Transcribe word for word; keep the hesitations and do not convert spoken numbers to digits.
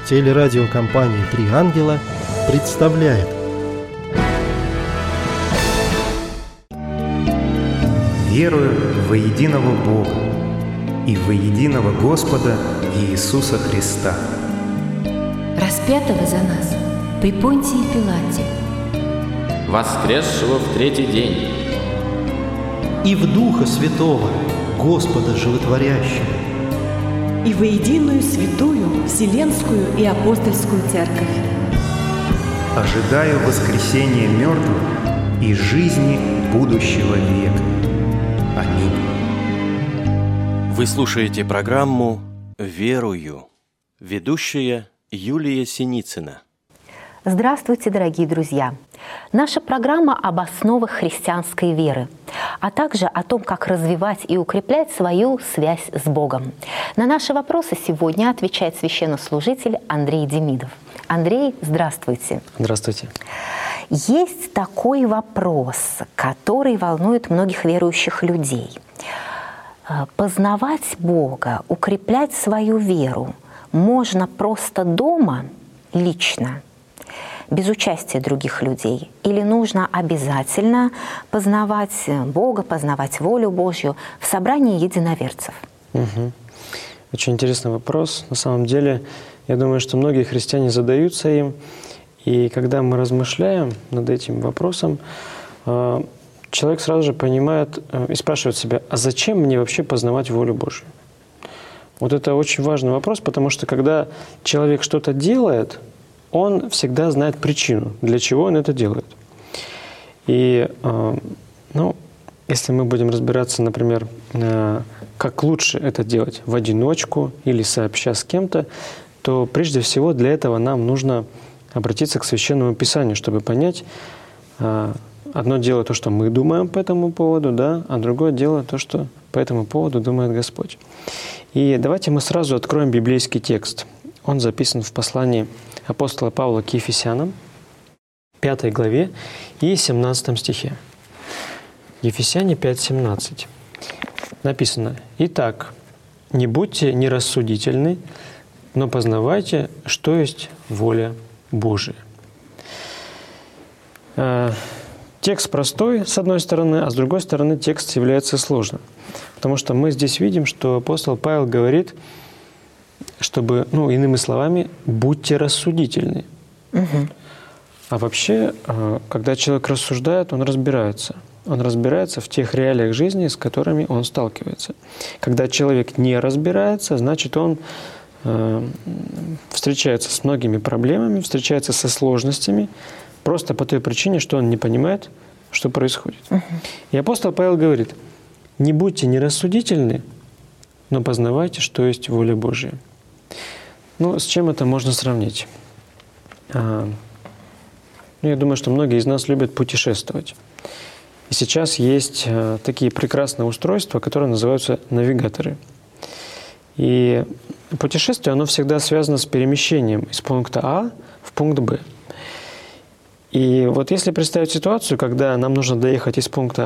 Телерадиокомпания «Три ангела» представляет. Верую во единого Бога и во единого Господа Иисуса Христа, распятого за нас при Понтии Пилате, воскресшего в третий день, и в Духа Святого, Господа Животворящего, и во единую святую Вселенскую и Апостольскую Церковь. ожидаю воскресения мертвых и жизни будущего века. Аминь. Вы слушаете программу «Верую». Ведущая Юлия Синицына. Здравствуйте, дорогие друзья! Наша программа об основах христианской веры, а также о том, как развивать и укреплять свою связь с Богом. На наши вопросы сегодня отвечает священнослужитель Андрей Демидов. Андрей, здравствуйте! Здравствуйте! Есть такой вопрос, который волнует многих верующих людей. Познавать Бога, укреплять свою веру можно просто дома, лично, без участия других людей? Или нужно обязательно познавать Бога, познавать волю Божью в собрании единоверцев? Угу. Очень интересный вопрос. На самом деле, я думаю, что многие христиане задаются им. И когда мы размышляем над этим вопросом, человек сразу же понимает и спрашивает себя, а зачем мне вообще познавать волю Божью? Вот это очень важный вопрос, потому что когда человек что-то делает, он всегда знает причину, для чего он это делает. И, ну, если мы будем разбираться, например, как лучше это делать, в одиночку или сообща с кем-то, то прежде всего для этого нам нужно обратиться к Священному Писанию, чтобы понять, одно дело то, что мы думаем по этому поводу, да, а другое дело то, что по этому поводу думает Господь. И давайте мы сразу откроем библейский текст. Он записан в послании апостола Павла к Ефесянам, пятой главе и семнадцатом стихе. Ефесяне пять семнадцать. Написано: «Итак, не будьте нерассудительны, но познавайте, что есть воля Божия». Текст простой, с одной стороны, а с другой стороны текст является сложным. Потому что мы здесь видим, что апостол Павел говорит, чтобы, ну, иными словами, будьте рассудительны. Угу. А вообще, когда человек рассуждает, он разбирается. Он разбирается в тех реалиях жизни, с которыми он сталкивается. Когда человек не разбирается, значит, он э, встречается с многими проблемами, встречается со сложностями, просто по той причине, что он не понимает, что происходит. Uh-huh. И апостол Павел говорит: не будьте нерассудительны, но познавайте, что есть воля Божия. Ну, с чем это можно сравнить? А, ну, я думаю, что многие из нас любят путешествовать. И сейчас есть а, такие прекрасные устройства, которые называются навигаторы. И путешествие, оно всегда связано с перемещением из пункта А в пункт Б. И вот если представить ситуацию, когда нам нужно доехать из пункта